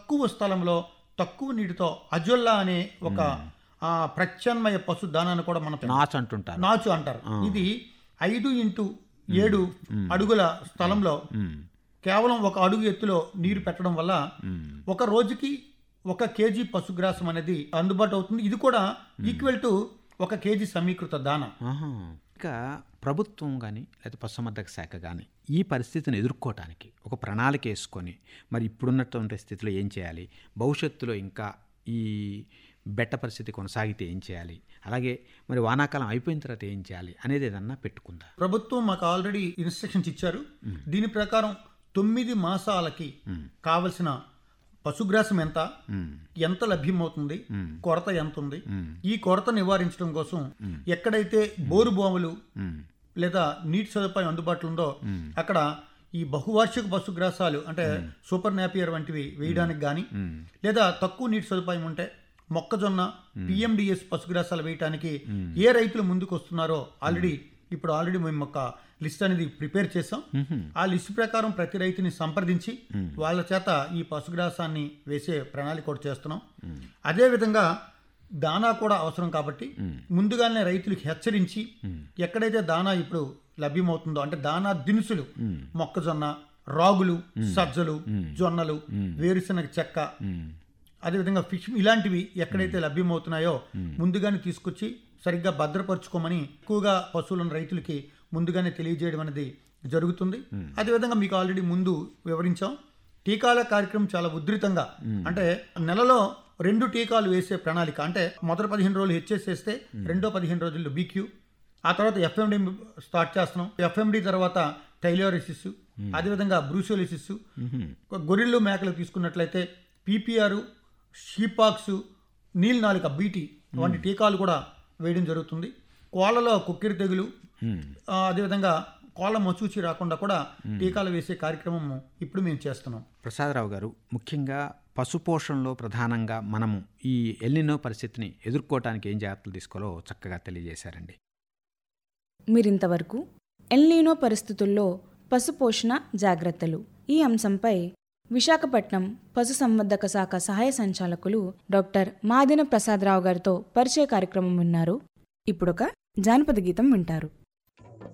తక్కువ స్థలంలో తక్కువ నీటితో అజొల్లా అనే ఒక ప్రత్యామ్నాయ పశు దానాన్ని కూడా మనం నాచు అంటారు. ఇది 5x7 అడుగుల స్థలంలో కేవలం 1 అడుగు ఎత్తులో నీరు పెట్టడం వల్ల ఒక రోజుకి 1 కేజీ పశుగ్రాసం అనేది అందుబాటు అవుతుంది. ఇది కూడా ఈక్వల్ టు 1 కేజీ సమీకృత దాన. ఇక ప్రభుత్వం కానీ లేదా పశుసంవర్ధక శాఖ కానీ ఈ పరిస్థితిని ఎదుర్కోవటానికి ఒక ప్రణాళిక వేసుకొని మరి ఇప్పుడున్నటువంటి స్థితిలో ఏం చేయాలి, భవిష్యత్తులో ఇంకా ఈ బెట్ట పరిస్థితి కొనసాగితే ఏం చేయాలి, అలాగే మరి వానాకాలం అయిపోయిన తర్వాత ఏం చేయాలి అనేది ఏదన్నా పెట్టుకుందా? ప్రభుత్వం మాకు ఆల్రెడీ ఇన్స్ట్రక్షన్స్ ఇచ్చారు. దీని ప్రకారం 9 మాసాలకి కావలసిన పశుగ్రాసం ఎంత లభ్యమవుతుంది, కొరత ఎంత ఉంది, ఈ కొరత నివారించడం కోసం ఎక్కడైతే బోరు భూములు లేదా నీటి సదుపాయం అందుబాటులో ఉందో అక్కడ ఈ బహువార్షిక పశుగ్రాసాలు అంటే సూపర్ నాపియర్ వంటివి వేయడానికి కానీ, లేదా తక్కువ నీటి సదుపాయం ఉంటే మొక్కజొన్న PMDS పశుగ్రాసాలు వేయడానికి ఏ రైతులు ముందుకు వస్తున్నారో ఆల్రెడీ మేము ఒక లిస్ట్ అనేది ప్రిపేర్ చేసాం. ఆ లిస్ట్ ప్రకారం ప్రతి రైతుని సంప్రదించి వాళ్ళ చేత ఈ పశుగ్రాసాన్ని వేసే ప్రణాళిక కూడా చేస్తున్నాం. అదేవిధంగా దానా కూడా అవసరం కాబట్టి ముందుగానే రైతులకు హెచ్చరించి ఎక్కడైతే దానా ఇప్పుడు లభ్యమవుతుందో అంటే దానా దినుసులు మొక్కజొన్న, రాగులు, సజ్జలు, జొన్నలు, వేరుశనగ చెక్క, అదేవిధంగా ఫిష్ ఇలాంటివి ఎక్కడైతే లభ్యమవుతున్నాయో ముందుగానే తీసుకొచ్చి సరిగ్గా భద్రపరచుకోమని ఎక్కువగా పశువులను రైతులకి ముందుగానే తెలియజేయడం అనేది జరుగుతుంది. అదేవిధంగా మీకు ఆల్రెడీ ముందు వివరించాం, టీకాల కార్యక్రమం చాలా ఉధృతంగా అంటే నెలలో 2 టీకాలు వేసే ప్రణాళిక. అంటే మొదటి 15 రోజులు హెచ్ఎస్ వేస్తే రెండో 15 రోజుల్లో BQ, ఆ తర్వాత FMD స్టార్ట్ చేస్తున్నాం. FMD తర్వాత టైలోరిసిస్, అదేవిధంగా బ్రూసోలిసిస్, గొరిల్లు మేకలు తీసుకున్నట్లయితే PPR, షీపాక్స్, నీలినాలిక BT వంటి టీకాలు కూడా వేయడం జరుగుతుంది. కోళ్లలో కుక్కిరి తెగులు, అదేవిధంగా కోళ్ల మచూచి రాకుండా కూడా టీకాలు వేసే కార్యక్రమం ఇప్పుడు మేము చేస్తున్నాం. ప్రసాదరావు గారు, ముఖ్యంగా పశుపోషణలో ప్రధానంగా మనము ఈ ఎల్నినో పరిస్థితిని ఎదుర్కోవటానికి ఏం జాగ్రత్తలు తీసుకోవాలో చక్కగా తెలియజేశారండి. మీరింతవరకు ఎల్నినో పరిస్థితుల్లో పశుపోషణ జాగ్రత్తలు ఈ అంశంపై విశాఖపట్నం పశుసంవర్ధక శాఖ సహాయ సంచాలకులు డాక్టర్ మాదిన ప్రసాదరావు గారితో పరిచయ కార్యక్రమం విన్నారు. ఇప్పుడొక జానపద గీతం వింటారు.